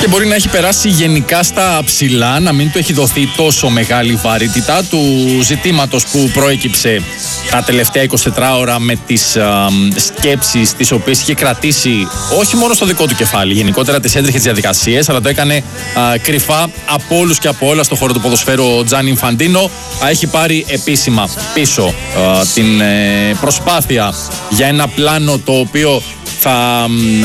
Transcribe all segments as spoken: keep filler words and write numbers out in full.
και μπορεί να έχει περάσει γενικά στα ψηλά, να μην του έχει δοθεί τόσο μεγάλη βαρύτητα του ζητήματος που προέκυψε τα τελευταία εικοσιτέσσερις ώρα με τις α, σκέψεις τις οποίες είχε κρατήσει όχι μόνο στο δικό του κεφάλι, γενικότερα τις έντρεχες διαδικασίες, αλλά το έκανε α, κρυφά από όλους και από όλα στον χώρο του ποδοσφαίρου. Ο Τζάνι Ινφαντίνο α, έχει πάρει επίσημα πίσω α, την ε, προσπάθεια για ένα πλάνο το οποίο θα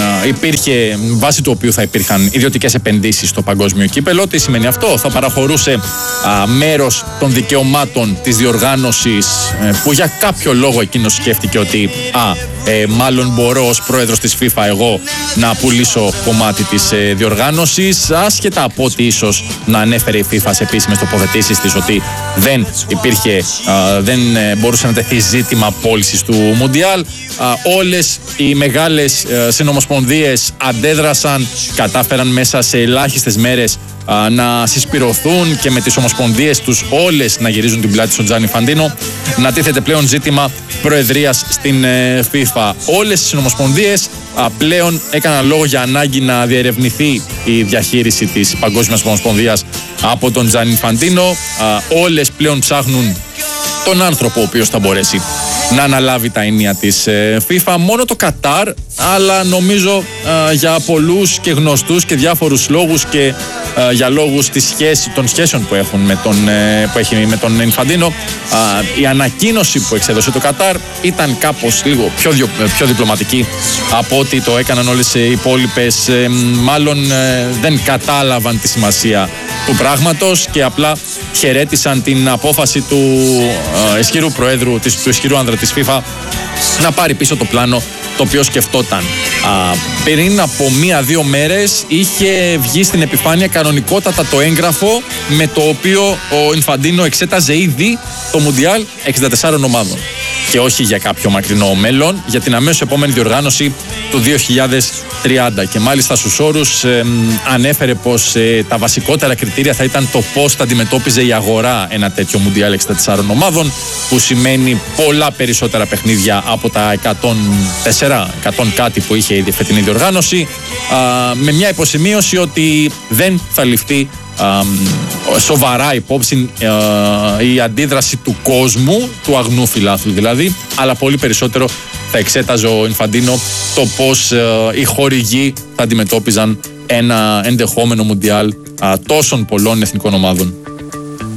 υπήρχε, βάσει του οποίου θα υπήρχαν ιδιωτικές επενδύσεις στο παγκόσμιο κύπελο. Τι σημαίνει αυτό? Θα παραχωρούσε α, μέρος των δικαιωμάτων της διοργάνωσης ε, που για κάποιο λόγο εκείνος σκέφτηκε ότι α, ε, μάλλον μπορώ ως πρόεδρος της FIFA εγώ να πουλήσω κομμάτι της ε, διοργάνωσης, άσχετα από ότι ίσως να ανέφερε η FIFA σε επίσημες τοποθετήσεις της ότι δεν υπήρχε, α, δεν ε, μπορούσε να τεθεί ζήτημα πώλησης του Μουντιάλ. Α, όλες οι μεγάλες ε, συνομοσπονδίες αντέδρασαν, κατάφεραν μέσα σε ελάχιστες μέρες α, να συσπυρωθούν και με τις ομοσπονδίες τους όλες να γυρίζουν την πλάτη στον Τζάνι Ινφαντίνο, να τίθεται πλέον ζήτημα προεδρίας στην ε, FIFA. Όλες οι συνομοσπονδίες α, πλέον έκαναν λόγο για ανάγκη να διερευνηθεί η διαχείριση της Παγκόσμιας Ομοσπονδίας από τον Τζάνι Ινφαντίνο. Α, όλες πλέον ψάχνουν τον άνθρωπο ο οποίος θα μπορέσει να αναλάβει τα ίνια της ε, FIFA. Μόνο το Κατάρ, αλλά νομίζω ε, για πολλούς και γνωστούς και διάφορους λόγους και ε, για λόγους της σχέση, των σχέσεων που, έχουν με τον, ε, που έχει με τον Ινφαντίνο, ε, η ανακοίνωση που εξέδωσε το Κατάρ ήταν κάπως λίγο πιο, διο, πιο διπλωματική από ότι το έκαναν όλες οι υπόλοιπες. Ε, μάλλον ε, δεν κατάλαβαν τη σημασία του πράγματος και απλά χαιρέτησαν την απόφαση του ε, ισχυρού προέδρου, της, του ισχυρού άνδρα της FIFA να πάρει πίσω το πλάνο το οποίο σκεφτόταν. Α, πριν από μία-δύο μέρες είχε βγει στην επιφάνεια κανονικότατα το έγγραφο με το οποίο ο Ινφαντίνο εξέταζε ήδη το Μουντιάλ εξήντα τεσσάρων ομάδων. Και όχι για κάποιο μακρινό μέλλον, για την αμέσως επόμενη διοργάνωση του δύο χιλιάδες τριάντα. Και μάλιστα στους όρους ε, ανέφερε πως ε, τα βασικότερα κριτήρια θα ήταν το πώς θα αντιμετώπιζε η αγορά ένα τέτοιο Μουντιάλ εξήντα τεσσάρων ομάδων, που σημαίνει πολλά περισσότερα παιχνίδια από τα εκατόν τέσσερα, εκατό κάτι που είχε η φετινή διοργάνωση, α, με μια υποσημείωση ότι δεν θα ληφθεί Uh, σοβαρά υπόψη uh, η αντίδραση του κόσμου, του αγνού φιλάθλου δηλαδή, αλλά πολύ περισσότερο θα εξέταζε ο Ινφαντίνο το πώς uh, οι χορηγοί θα αντιμετώπιζαν ένα ενδεχόμενο Μουντιάλ uh, τόσων πολλών εθνικών ομάδων.